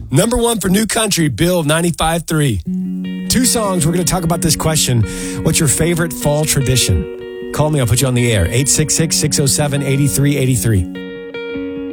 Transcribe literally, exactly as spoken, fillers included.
Number one for New Country, Bill ninety-five three. Two songs. We're going to talk about this question. What's your favorite fall tradition? Call me. I'll put you on the air. eight six six, six oh seven, eight three eight three.